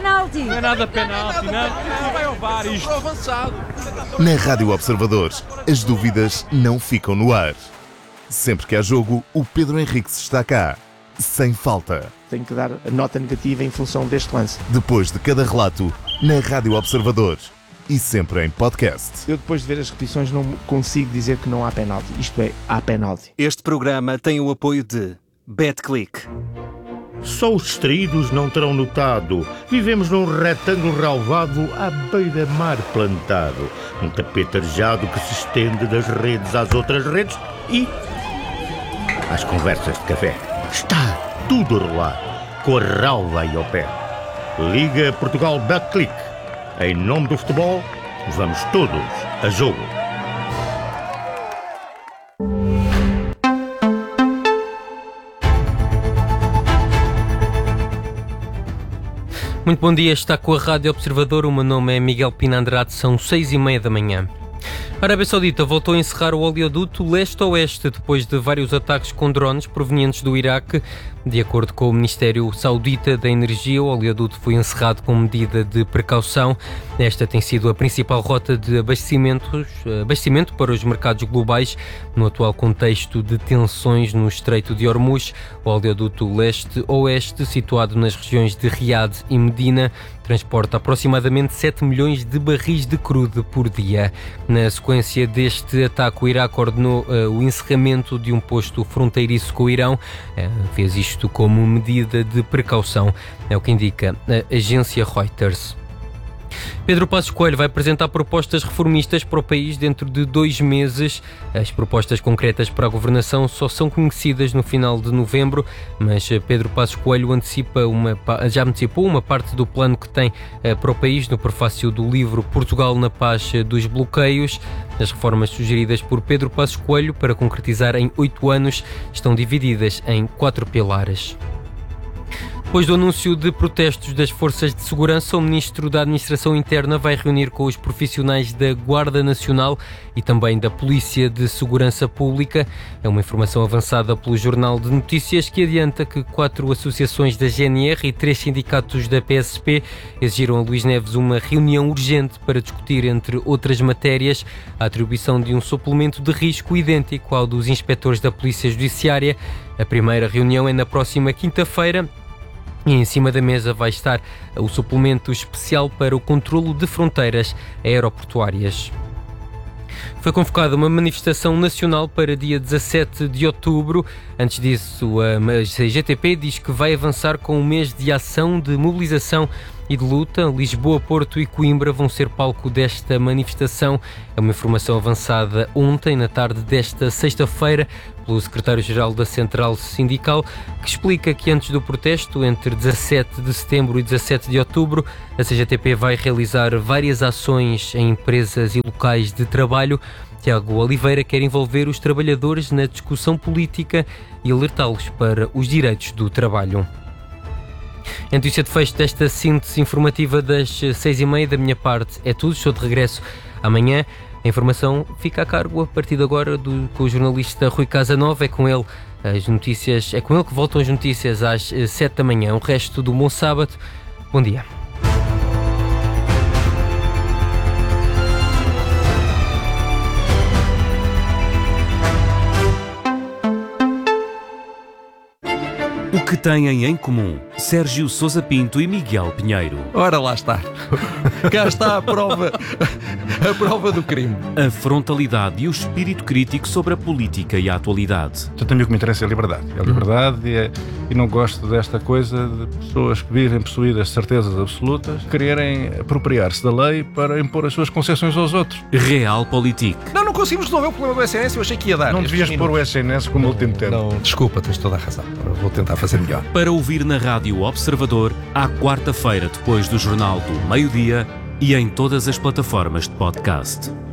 penalti. Não é nada penalti, não vai ao VAR isto. Avançado. Na Rádio Observadores, as dúvidas não ficam no ar. Sempre que há jogo, o Pedro Henriques está cá, sem falta. Tenho que dar a nota negativa em função deste lance. Depois de cada relato, na Rádio Observadores e sempre em podcast. Eu, depois de ver as repetições, não consigo dizer que não há penalti. Isto é, há penalti. Este programa tem o apoio de BetClick. Só os distraídos não terão notado. Vivemos num retângulo relvado à beira-mar plantado. Um tapete arejado que se estende das redes às outras redes e às conversas de café. Está tudo a rolar, com a relva aí ao pé. Liga Portugal BetClick. Em nome do futebol, vamos todos a jogo. Muito bom dia, está com a Rádio Observador. O meu nome é Miguel Pina Andrade, são 6h30 da manhã. A Arábia Saudita voltou a encerrar o oleoduto leste-oeste depois de vários ataques com drones provenientes do Iraque. De acordo com o Ministério Saudita da Energia, o oleoduto foi encerrado com medida de precaução. Esta tem sido a principal rota de abastecimento para os mercados globais no atual contexto de tensões no Estreito de Hormuz. O oleoduto leste-oeste, situado nas regiões de Riad e Medina, transporta aproximadamente 7 milhões de barris de crudo por dia. Na sequência deste ataque, o Iraque ordenou o encerramento de um posto fronteiriço com o Irão. Fez isto como medida de precaução, é o que indica a agência Reuters. Pedro Passos Coelho vai apresentar propostas reformistas para o país dentro de 2 meses. As propostas concretas para a governação só são conhecidas no final de novembro, mas Pedro Passos Coelho já antecipou uma parte do plano que tem para o país no prefácio do livro Portugal na Paz dos Bloqueios. As reformas sugeridas por Pedro Passos Coelho para concretizar em 8 anos estão divididas em 4 pilares. Depois do anúncio de protestos das forças de segurança, o Ministro da Administração Interna vai reunir com os profissionais da Guarda Nacional e também da Polícia de Segurança Pública. É uma informação avançada pelo Jornal de Notícias, que adianta que 4 associações da GNR e 3 sindicatos da PSP exigiram a Luís Neves uma reunião urgente para discutir, entre outras matérias, a atribuição de um suplemento de risco idêntico ao dos inspectores da Polícia Judiciária. A primeira reunião é na próxima quinta-feira. E em cima da mesa vai estar o suplemento especial para o controlo de fronteiras aeroportuárias. Foi convocada uma manifestação nacional para dia 17 de outubro. Antes disso, a CGTP diz que vai avançar com um mês de ação, de mobilização e de luta. Lisboa, Porto e Coimbra vão ser palco desta manifestação. É uma informação avançada ontem, na tarde desta sexta-feira, pelo secretário-geral da Central Sindical, que explica que antes do protesto, entre 17 de setembro e 17 de outubro, a CGTP vai realizar várias ações em empresas e locais de trabalho. Tiago Oliveira quer envolver os trabalhadores na discussão política e alertá-los para os direitos do trabalho. A notícia de fecho desta síntese informativa das 6h30 da minha parte é tudo. Estou de regresso amanhã. A informação fica a cargo, a partir de agora, com o jornalista Rui Casanova. É com ele que voltam as notícias às 7 da manhã. O resto do bom sábado. Bom dia. O que têm em comum Sérgio Sousa Pinto e Miguel Pinheiro? Ora, lá está. Cá está a prova do crime. A frontalidade e o espírito crítico sobre a política e a atualidade. Portanto, a mim o que me interessa é a liberdade. É a liberdade e não gosto desta coisa de pessoas que vivem possuídas de certezas absolutas, quererem apropriar-se da lei para impor as suas concessões aos outros. Realpolitik. Não conseguimos resolver o problema do SNS, eu achei que ia dar. Não devias pôr o SNS como último termo. Não, desculpa, tens toda a razão. Vou tentar fazer melhor. Para ouvir na Rádio Observador, à quarta-feira, depois do Jornal do Meio-Dia e em todas as plataformas de podcast.